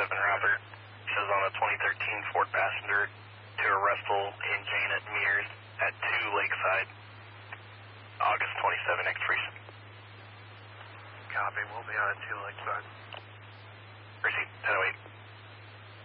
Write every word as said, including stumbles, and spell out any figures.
twenty-seven Robert. Says on a twenty thirteen Ford Passenger to a Russell and Janet Mears at two Lakeside, August twenty-seventh, next recent. Copy, we'll be on at two Lakeside. Receipt, ten oh eight.